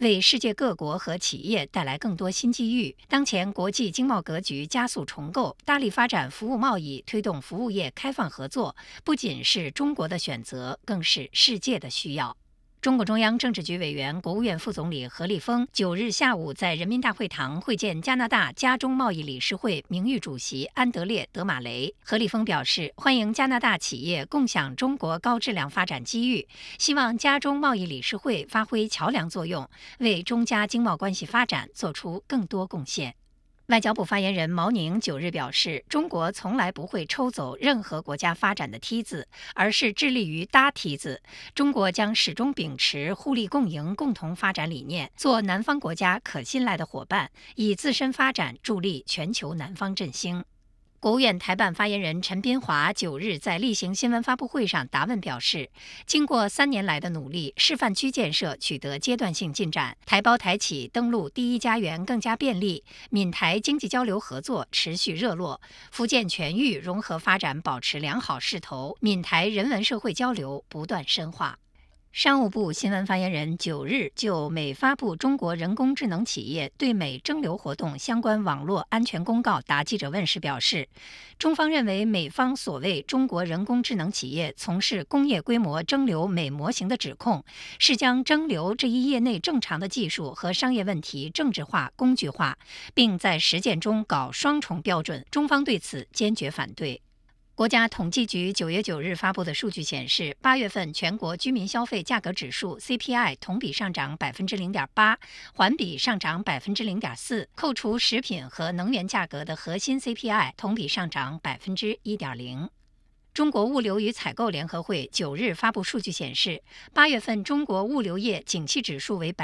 为世界各国和企业带来更多新机遇。当前国际经贸格局加速重构，大力发展服务贸易，推动服务业开放合作，不仅是中国的选择，更是世界的需要。中共中央政治局委员、国务院副总理何立峰9日下午在人民大会堂会见加拿大加中贸易理事会名誉主席安德烈·德马雷。何立峰表示，欢迎加拿大企业共享中国高质量发展机遇，希望加中贸易理事会发挥桥梁作用，为中加经贸关系发展做出更多贡献。外交部发言人毛宁9日表示，中国从来不会抽走任何国家发展的梯子，而是致力于搭梯子。中国将始终秉持互利共赢、共同发展理念，做南方国家可信赖的伙伴，以自身发展助力全球南方振兴。国务院台办发言人陈斌华9日在例行新闻发布会上答问表示，经过3年来的努力，示范区建设取得阶段性进展，台胞台企登陆第一家园更加便利，闽台经济交流合作持续热络，福建全域融合发展保持良好势头，闽台人文社会交流不断深化。商务部新闻发言人9日就美发布中国人工智能企业对美征流活动相关网络安全公告答记者问时表示，中方认为美方所谓中国人工智能企业从事工业规模征流美模型的指控，是将征流这一业内正常的技术和商业问题政治化、工具化，并在实践中搞双重标准，中方对此坚决反对。国家统计局9月9日发布的数据显示，8月份全国居民消费价格指数 CPI 同比上涨 0.8%， 环比上涨 0.4%， 扣除食品和能源价格的核心 CPI 同比上涨 1.0%。中国物流与采购联合会9日发布数据显示，8月份中国物流业景气指数为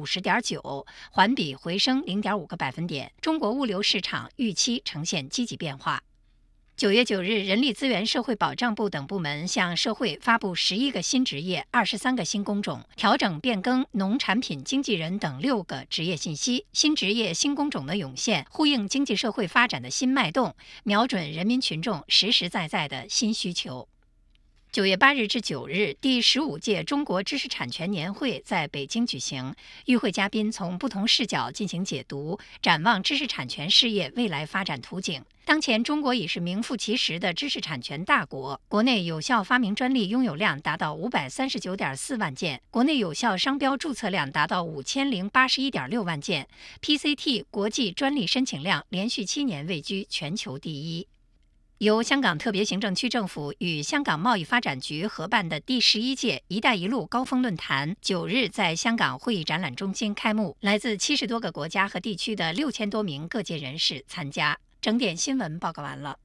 50.9%， 环比回升 0.5个百分点，中国物流市场预期呈现积极变化。9月9日，人力资源社会保障部等部门向社会发布11个新职业、23个新工种，调整变更农产品经纪人等6个职业信息。新职业、新工种的涌现，呼应经济社会发展的新脉动，瞄准人民群众实实在在的新需求。9月8日至9日，第15届中国知识产权年会在北京举行，与会嘉宾从不同视角进行解读，展望知识产权事业未来发展图景。当前，中国已是名副其实的知识产权大国，国内有效发明专利拥有量达到539.4万件，国内有效商标注册量达到5081.6万件 ，PCT 国际专利申请量连续7年位居全球第一。由香港特别行政区政府与香港贸易发展局合办的第11届“一带一路”高峰论坛9日在香港会议展览中心开幕，来自70多个国家和地区的6000多名各界人士参加。整点新闻报告完了。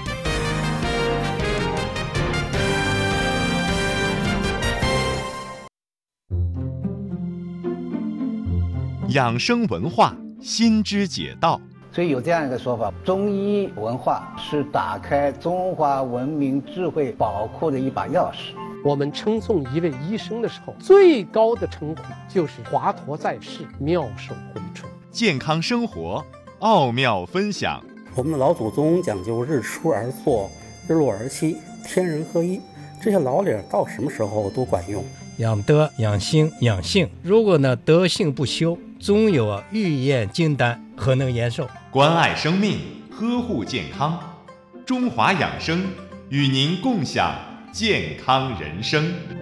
养生文化，心知解道。 所以有这样一个说法，中医文化是打开中华文明智慧宝库的一把钥匙。 我们称颂一位医生的时候，最高的称呼就是华佗在世，妙手回春。 健康生活，奥妙分享。 我们的老祖宗讲究日出而作，日落而息，天人合一，这些老理到什么时候都管用。 养德、养心、养性，如果呢德性不修，总有欲验金丹，何能延寿？ 关爱生命，呵护健康，中华养生与您共享健康人生。